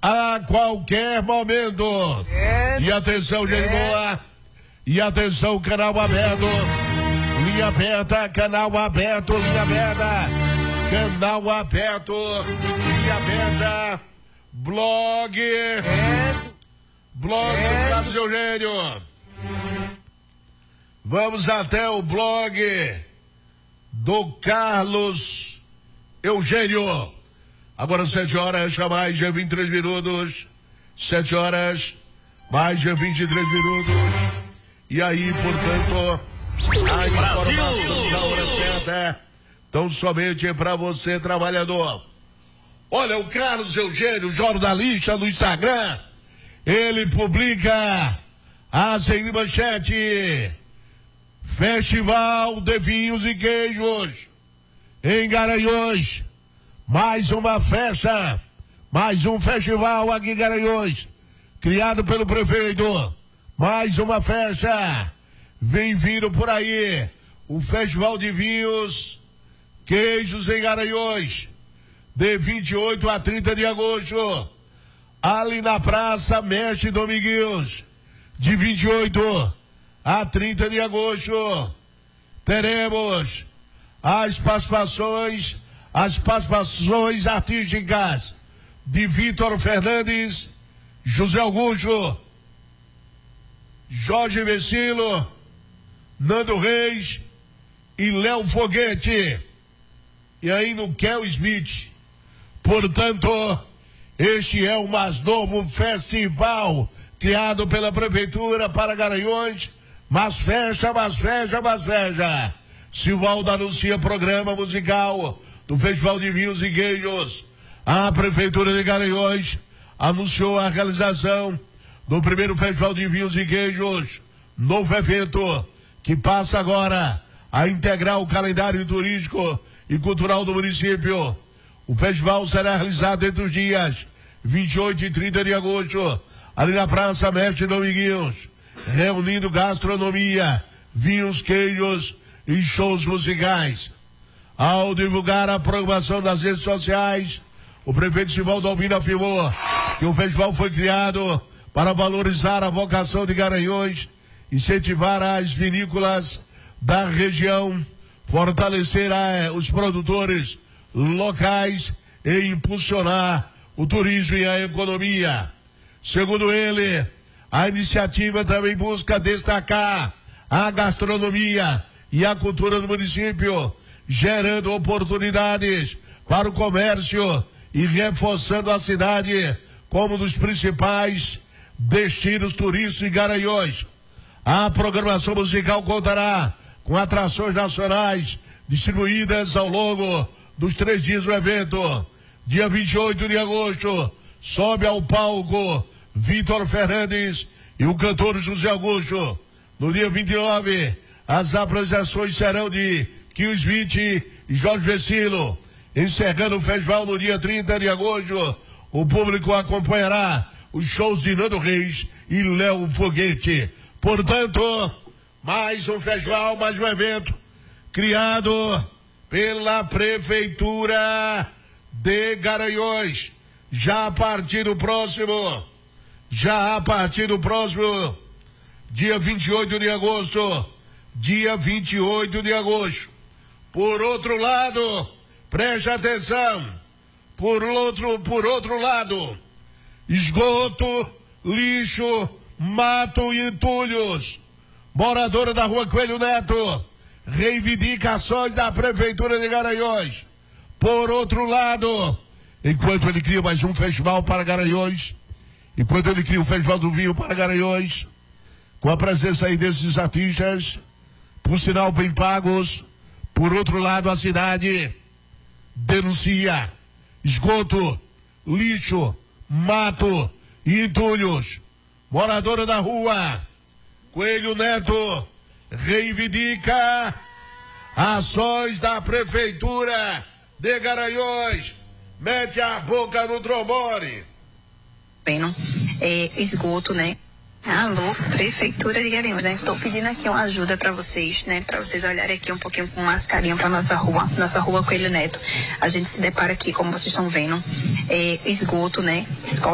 a qualquer momento. E atenção, gente boa. E atenção, canal aberto. Linha aberta, canal aberto, linha aberta. Canal aberto, linha aberta. Blog do Carlos Eugênio. Vamos até o blog do Carlos Eugênio. Agora 7 horas, mais de 23 minutos. 7 horas, mais de 23 minutos. E aí, portanto, a informação da hora certa. Tão somente para você, trabalhador. Olha, o Carlos Eugênio, jornalista no Instagram, ele publica a seguinte manchete: Festival de Vinhos e Queijos em Garanhuns. Mais uma festa, mais um festival aqui em Garanhuns, criado pelo prefeito. Mais uma festa, vem vindo por aí, o Festival de Vinhos, Queijos em Garanhuns, de 28 a 30 de agosto, ali na Praça Mestre Dominguinhos, de 28 a 30 de agosto, teremos as participações artísticas de Vitor Fernandes, José Augusto, Jorge Vecilo, Nando Reis e Léo Foguete, e ainda o Kel Smith. Portanto, este é o mais novo festival criado pela prefeitura para Garanhuns. Mas festa. Silvaldo anuncia programa musical do Festival de Vinhos e Queijos. A prefeitura de Garanhuns anunciou a realização do primeiro Festival de Vinhos e Queijos, novo evento que passa agora a integrar o calendário turístico e cultural do município. O festival será realizado entre os dias 28 e 30 de agosto, ali na Praça Mestre Dominguinhos, reunindo gastronomia, vinhos, queijos e shows musicais. Ao divulgar a programação nas redes sociais, o prefeito Silvaldo Albino afirmou que o festival foi criado para valorizar a vocação de Garanhuns, incentivar as vinícolas da região, fortalecer os produtores locais e impulsionar o turismo e a economia. Segundo ele, a iniciativa também busca destacar a gastronomia e a cultura do município, gerando oportunidades para o comércio e reforçando a cidade como um dos principais destinos turísticos em Garanhuns. A programação musical contará com atrações nacionais distribuídas ao longo dos 3 dias do evento. Dia 28 de agosto, sobe ao palco Vitor Fernandes e o cantor José Augusto. No dia 29, as apresentações serão de Kel Smith e Jorge Vecilo. Encerrando o festival no dia 30 de agosto, o público acompanhará os shows de Nando Reis e Léo Foguete. Portanto, mais um festival, mais um evento criado pela prefeitura de Garanhuns. Já a partir do próximo dia 28 de agosto. Dia 28 de agosto. Por outro lado, preste atenção. Por outro lado, esgoto, lixo, mato e entulhos. Moradora da Rua Coelho Neto, reivindicações da prefeitura de Garanhuns. Por outro lado, enquanto ele cria mais um festival para Garanhuns, enquanto ele cria o Festival do Vinho para Garanhuns, com a presença aí desses artistas, por sinal bem pagos, por outro lado a cidade denuncia esgoto, lixo, mato e entulhos. Moradora da Rua Coelho Neto reivindica ações da prefeitura de Garanhuns. Mete a boca no trombone. Esgoto, né? Alô, Prefeitura de Garanhuns, né? Estou pedindo aqui uma ajuda para vocês, né? Para vocês olharem aqui um pouquinho com mais carinho para nossa rua Coelho Neto. A gente se depara aqui, como vocês estão vendo, esgoto, né?